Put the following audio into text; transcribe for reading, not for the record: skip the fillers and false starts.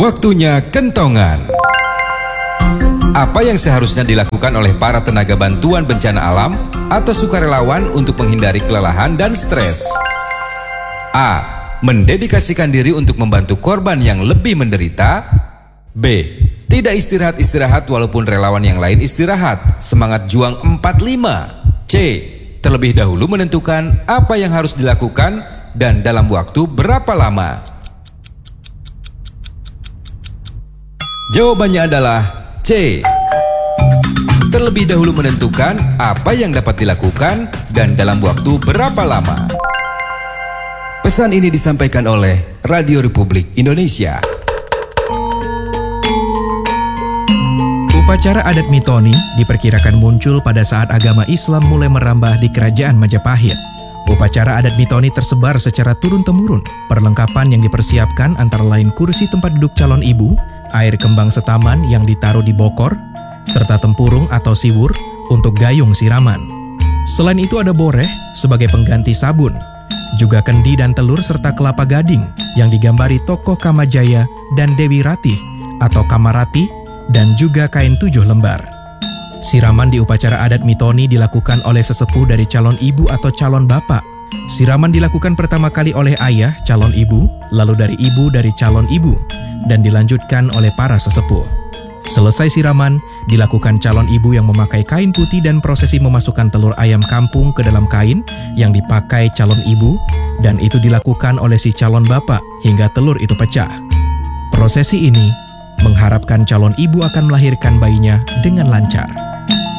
Waktunya kentongan. Apa yang seharusnya dilakukan oleh para tenaga bantuan bencana alam atau sukarelawan untuk menghindari kelelahan dan stres? A. Mendedikasikan diri untuk membantu korban yang lebih menderita. B. Tidak istirahat-istirahat walaupun relawan yang lain istirahat. Semangat juang 45. C. Terlebih dahulu menentukan apa yang harus dilakukan dan dalam waktu berapa lama. Jawabannya adalah C. Terlebih dahulu menentukan apa yang dapat dilakukan dan dalam waktu berapa lama. Pesan ini disampaikan oleh Radio Republik Indonesia. Upacara adat Mitoni diperkirakan muncul pada saat agama Islam mulai merambah di Kerajaan Majapahit. Upacara adat Mitoni tersebar secara turun-temurun. Perlengkapan yang dipersiapkan antara lain kursi tempat duduk calon ibu, air kembang setaman yang ditaruh di bokor, serta tempurung atau siwur untuk gayung siraman. Selain itu ada boreh sebagai pengganti sabun, juga kendi dan telur serta kelapa gading yang digambari tokoh Kamajaya dan Dewi Ratih atau Kamarati, dan juga kain 7 lembar. Siraman di upacara adat Mitoni dilakukan oleh sesepuh dari calon ibu atau calon bapak. Siraman dilakukan pertama kali oleh ayah calon ibu, lalu dari calon ibu, dan dilanjutkan oleh para sesepuh. Selesai siraman, dilakukan calon ibu yang memakai kain putih dan prosesi memasukkan telur ayam kampung ke dalam kain yang dipakai calon ibu, dan itu dilakukan oleh si calon bapak hingga telur itu pecah. Prosesi ini mengharapkan calon ibu akan melahirkan bayinya dengan lancar.